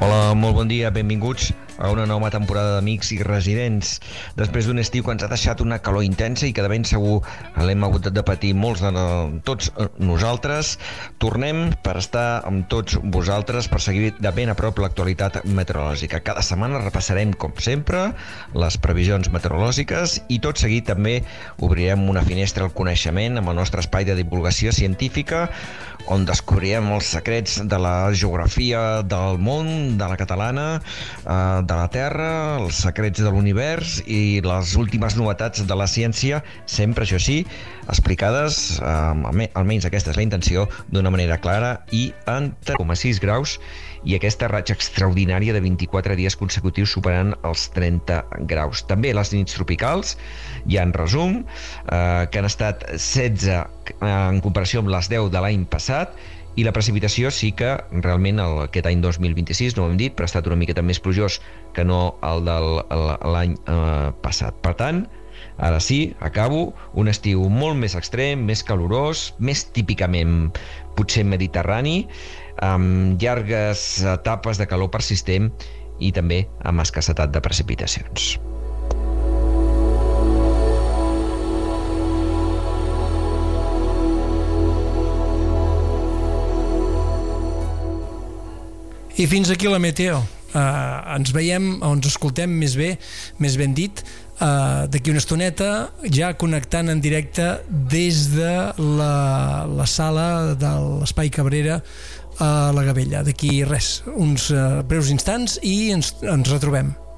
Hola, molt bon dia, benvinguts a una nova temporada d'Amics i Residents. Després d'un estiu que ens ha deixat una calor intensa i que de ben segur l'hem hagut de patir molts de tots nosaltres, tornem per estar amb tots vosaltres per seguir de ben a prop l'actualitat meteorològica. Cada setmana repassarem, com sempre, les previsions meteorològiques i tot seguit també obrirem una finestra al coneixement amb el nostre espai de divulgació científica on descobrirem els secrets de la geografia del món, de la catalana, de la Terra, els secrets de l'univers i les últimes novetats de la ciència, sempre, això sí, explicades, almenys aquesta és la intenció, d'una manera clara i en 3,6 graus i aquesta ratxa extraordinària de 24 dies consecutius superant els 30 graus. També les nits tropicals, ja en resum, que han estat 16 en comparació amb les 10 de l'any passat, i la precipitació sí que realment aquest any 2026, no ho hem dit, però ha estat una miqueta més plujós que no el de l'any passat. Per tant, ara sí, acabo, un estiu molt més extrem, més calorós, més típicament potser mediterrani, amb llargues etapes de calor persistent i també amb escassetat de precipitacions. I fins aquí la meteo. Ens veiem, o ens escoltem més ben dit, d'aquí una estoneta, ja connectant en directe des de la sala de l'Espai Cabrera a la Gavella. D'aquí res, uns breus instants i ens retrobem.